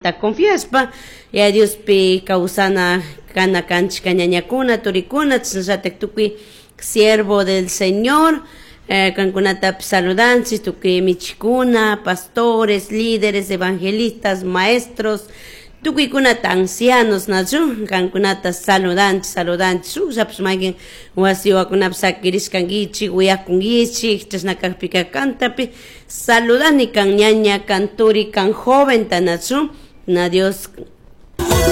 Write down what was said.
Diosmanta confiaspa ya Diospi causana kana canchika ñañakuna turikuna chasnallatak tukuy siervo del Señor cankunata saludanchis tukuy michikuna pastores líderes evangelistas maestros tukuykunata ancianos nachu kankunata saludanchis usapish maykin wasiwakunapish sakirishkankichik wiyakunkichik chashnakakpika kantapi saludani kan ñaña kan turi kan joven nachu na Dios